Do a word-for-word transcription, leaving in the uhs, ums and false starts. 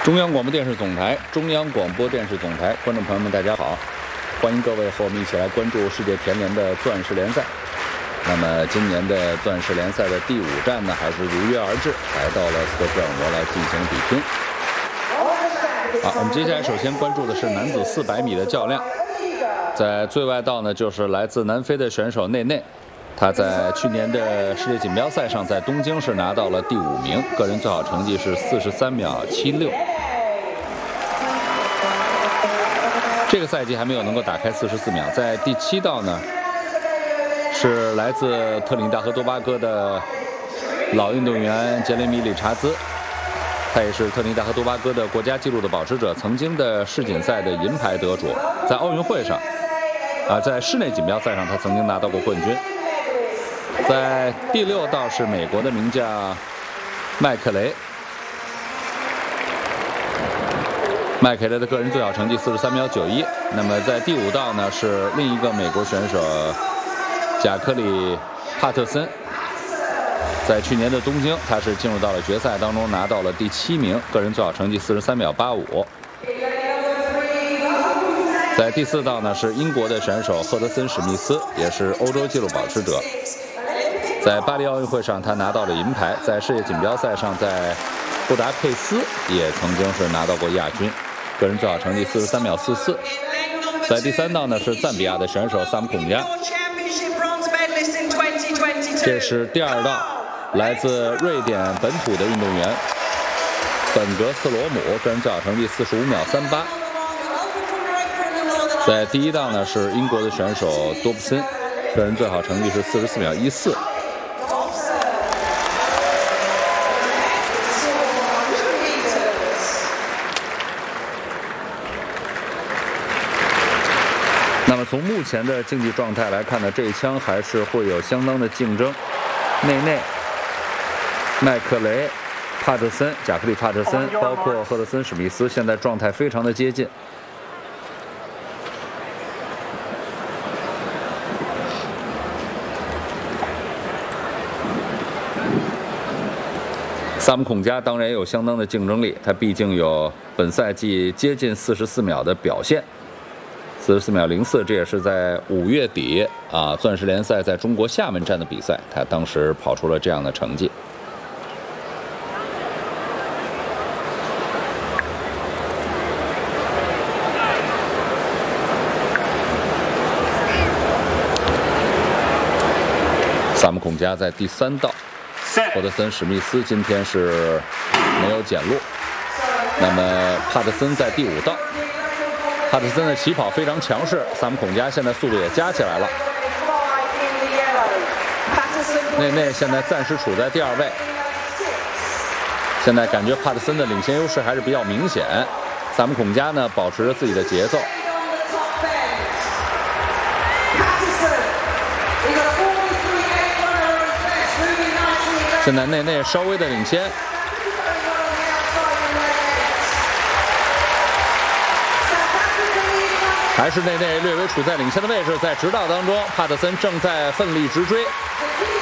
中央广播电视总台，中央广播电视总台，观众朋友们，大家好！欢迎各位和我们一起来关注世界田联的钻石联赛。那么，今年的钻石联赛的第五站呢，还是如约而至，来到了斯德哥尔摩来进行比拼。好，我们接下来首先关注的是男子四百米的较量，在最外道呢，就是来自南非的选手内内。他在去年的世界锦标赛上，在东京是拿到了第五名，个人最好成绩是四十三秒七六。这个赛季还没有能够打开四十四秒。在第七道呢，是来自特立达和多巴哥的老运动员杰雷米·理查兹，他也是特立达和多巴哥的国家纪录的保持者，曾经的世锦赛的银牌得主，在奥运会上，啊，在室内锦标赛上他曾经拿到过冠军。在第六道是美国的名将麦克雷，麦克雷的个人最好成绩四十三秒九一。那么在第五道呢是另一个美国选手贾克里帕特森，在去年的东京他是进入到了决赛当中，拿到了第七名，个人最好成绩四十三秒八五。在第四道呢是英国的选手赫德森史密斯，也是欧洲纪录保持者，在巴黎奥运会上他拿到了银牌，在世界锦标赛上在布达佩斯也曾经是拿到过亚军，个人最好成绩四十三秒四四。在第三道呢是赞比亚的选手萨姆孔加，这是第二道来自瑞典本土的运动员本格斯罗姆，个人最好成绩四十五秒三八。在第一道呢是英国的选手多布森，个人最好成绩是四十四秒一四。那么从目前的竞技状态来看呢，这一枪还是会有相当的竞争。内内、麦克雷、帕特森、贾克利帕特森，包括赫德森史密斯，现在状态非常的接近。萨姆孔加当然也有相当的竞争力，他毕竟有本赛季接近四十四秒的表现。四十四秒零四，这也是在五月底啊，钻石联赛在中国厦门站的比赛，他当时跑出了这样的成绩。萨姆孔加在第三道，霍德森史密斯今天是没有捡路。那么帕特森在第五道。帕特森的起跑非常强势，萨姆孔加现在速度也加起来了。内内现在暂时处在第二位，现在感觉帕特森的领先优势还是比较明显。萨姆孔加呢保持着自己的节奏。现在内内稍微的领先。还是内内略微处在领先的位置，在直道当中，帕特森正在奋力直追。